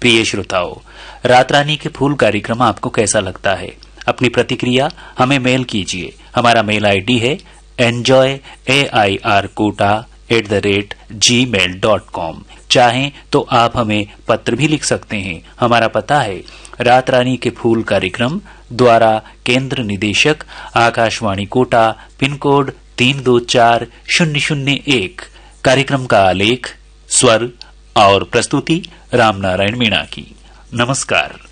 प्रिय श्रोताओं, रात रानी के फूल कार्यक्रम आपको कैसा लगता है? अपनी प्रतिक्रिया हमें मेल कीजिए। हमारा मेल आईडी है enjoyairkota@gmail.com। चाहें तो आप हमें पत्र भी लिख सकते हैं। हमारा पता है रात रानी के फूल कार्यक्रम, द्वारा केंद्र निदेशक, आकाशवाणी कोटा, पिन कोड 324001। कार्यक्रम का आलेख, स्वर और प्रस्तुति रामनारायण मीणा की। नमस्कार।